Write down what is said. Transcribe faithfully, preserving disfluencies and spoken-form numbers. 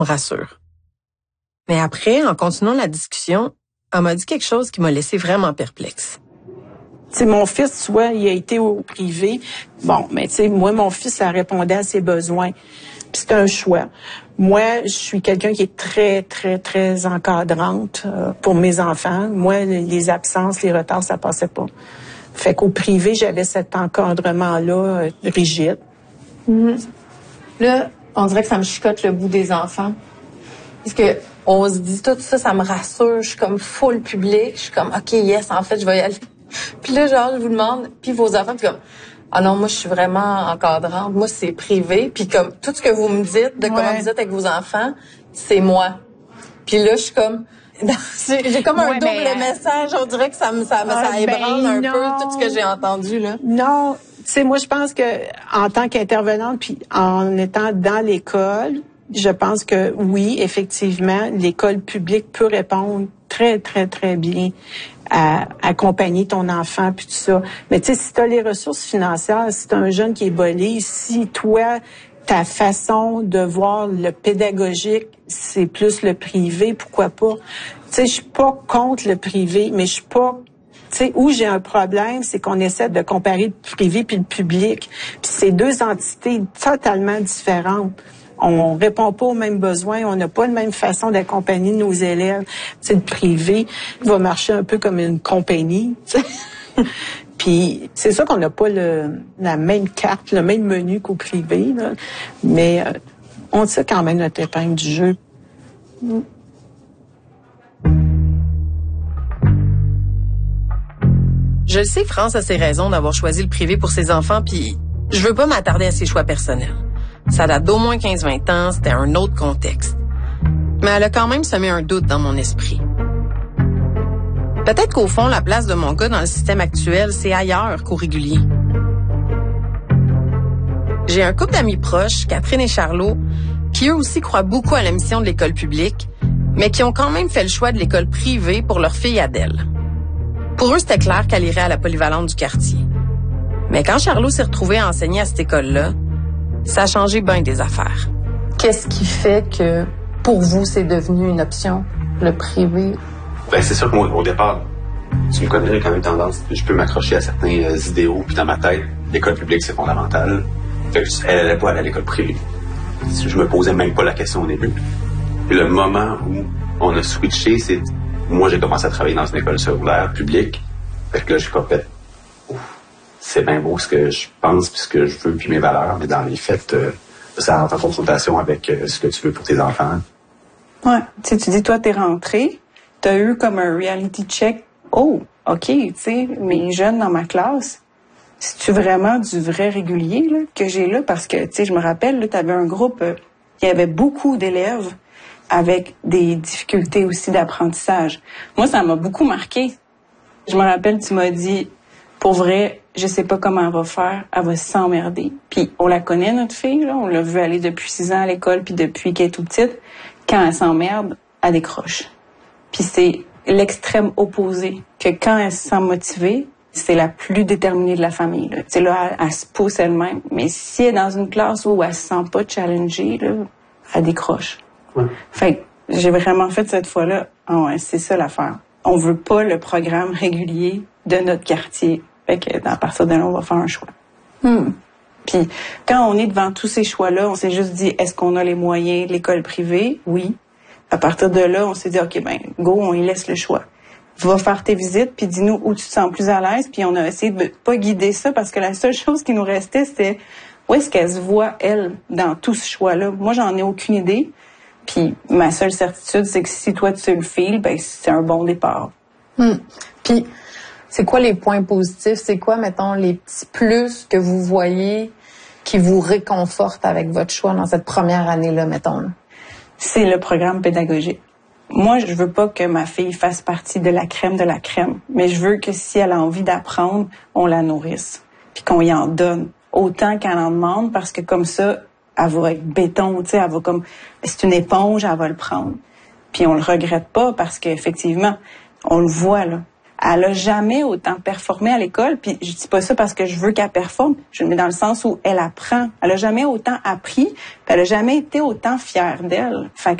me rassure. Mais après, en continuant la discussion, elle m'a dit quelque chose qui m'a laissé vraiment perplexe. Tu sais, mon fils, tu vois, il a été au privé. Bon, mais tu sais, moi, mon fils, ça répondait à ses besoins. Puis c'est un choix. Moi, je suis quelqu'un qui est très, très, très encadrante euh, pour mes enfants. Moi, les absences, les retards, ça passait pas. Fait qu'au privé, j'avais cet encadrement-là euh, rigide. Mm-hmm. Là, on dirait que ça me chicote le bout des enfants. Parce que on se dit, tout ça, ça me rassure. Je suis comme full public. Je suis comme, OK, yes, en fait, je vais y aller. Puis là, genre, je vous demande, puis vos enfants, puis comme, ah non, moi, je suis vraiment encadrante. Moi, c'est privé. Puis comme, tout ce que vous me dites, de ouais. comment vous êtes avec vos enfants, c'est moi. Puis là, je suis comme, j'ai comme un ouais, double mais, message. On dirait que ça me, ça me, ah, ça ébranle ben un non. peu tout ce que j'ai entendu, là. Non. Tu sais, moi, je pense que, en tant qu'intervenante, puis en étant dans l'école, je pense que oui, effectivement, l'école publique peut répondre très, très, très bien à accompagner ton enfant puis tout ça. Mais tu sais, si tu as les ressources financières, si tu as un jeune qui est bolé, si toi, ta façon de voir le pédagogique, c'est plus le privé, pourquoi pas? Tu sais, je suis pas contre le privé, mais je suis pas... Tu sais, où j'ai un problème, c'est qu'on essaie de comparer le privé puis le public. Puis c'est deux entités totalement différentes. On répond pas aux mêmes besoins, on n'a pas la même façon d'accompagner nos élèves. C'est le privé va marcher un peu comme une compagnie. Puis c'est sûr qu'on n'a pas le, la même carte, le même menu qu'au privé, là. Mais euh, on tire quand même notre épingle du jeu. Mm. Je le sais, France a ses raisons d'avoir choisi le privé pour ses enfants, puis je veux pas m'attarder à ses choix personnels. Ça date d'au moins quinze vingt ans, c'était un autre contexte. Mais elle a quand même semé un doute dans mon esprit. Peut-être qu'au fond, la place de mon gars dans le système actuel, c'est ailleurs qu'au régulier. J'ai un couple d'amis proches, Catherine et Charlot, qui eux aussi croient beaucoup à la mission de l'école publique, mais qui ont quand même fait le choix de l'école privée pour leur fille Adèle. Pour eux, c'était clair qu'elle irait à la polyvalente du quartier. Mais quand Charlot s'est retrouvé à enseigner à cette école-là, ça a changé bien des affaires. Qu'est-ce qui fait que, pour vous, c'est devenu une option, le privé? Ben, c'est sûr que moi, au départ, tu me connais, j'ai quand même tendance, je peux m'accrocher à certains euh, idéaux, puis dans ma tête, l'école publique, c'est fondamental. Fait que elle allait pas aller à l'école privée. Je me posais même pas la question au début. Puis le moment où on a switché, c'est... Moi, j'ai commencé à travailler dans une école secondaire publique. Fait que là, j'ai pas fait... Ouf, c'est bien beau ce que je pense, puis ce que je veux, puis mes valeurs, mais dans les faits, euh, ça rentre en confrontation avec euh, ce que tu veux pour tes enfants. Ouais. Tu sais, tu dis, toi, t'es rentré, t'as eu comme un reality check. Oh, OK, tu sais, mes jeunes dans ma classe, c'est-tu vraiment du vrai régulier là, que j'ai là? Parce que, tu sais, je me rappelle, là, t'avais un groupe, euh, il y avait beaucoup d'élèves avec des difficultés aussi d'apprentissage. Moi, ça m'a beaucoup marqué. Je me rappelle, tu m'as dit, pour vrai, je sais pas comment elle va faire, elle va s'emmerder. Puis on la connaît, notre fille, là, on l'a vu aller depuis six ans à l'école, puis depuis qu'elle est toute petite, quand elle s'emmerde, elle décroche. Puis c'est l'extrême opposé, que quand elle se sent motivée, c'est la plus déterminée de la famille. Là, tu sais, là elle, elle se pousse elle-même. Mais si elle est dans une classe où elle se sent pas challengée, là, elle décroche. Ouais. Fait que j'ai vraiment fait cette fois-là, oh ouais, c'est ça l'affaire. On veut pas le programme régulier de notre quartier. Fait que à partir de là, on va faire un choix. Hmm. Puis quand on est devant tous ces choix-là, on s'est juste dit, est-ce qu'on a les moyens de l'école privée? Oui. À partir de là, on s'est dit, OK, ben go, on y laisse le choix. Va faire tes visites, puis dis-nous où tu te sens plus à l'aise. Puis on a essayé de pas guider ça, parce que la seule chose qui nous restait, c'était où est-ce qu'elle se voit, elle, dans tout ce choix-là. Moi, j'en ai aucune idée. Puis ma seule certitude, c'est que si toi, tu le files, ben c'est un bon départ. Hmm. Puis c'est quoi les points positifs? C'est quoi, mettons, les petits plus que vous voyez qui vous réconfortent avec votre choix dans cette première année-là, mettons? Là? C'est le programme pédagogique. Moi, je veux pas que ma fille fasse partie de la crème de la crème, mais je veux que si elle a envie d'apprendre, on la nourrisse, puis qu'on y en donne autant qu'elle en demande, parce que comme ça, elle va être béton, tu sais, elle va comme, c'est une éponge, elle va le prendre. Puis on le regrette pas parce qu'effectivement, on le voit, là. elle a jamais autant performé à l'école. Puis je dis pas ça parce que je veux qu'elle performe, je le mets dans le sens où elle apprend. Elle a jamais autant appris, puis elle a jamais été autant fière d'elle. Fait que